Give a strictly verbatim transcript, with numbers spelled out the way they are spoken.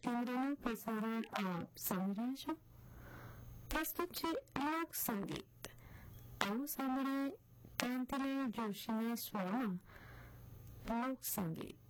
કેન્દ્રનું પ્રસારણ આપ સાંભળી રહ્યા છો. પ્રસ્તુત છે લોક સંગીત. આવું સાંભળાય ક્રાંતિલાલ જોશીના સ્વરમાં લોક સંગીત.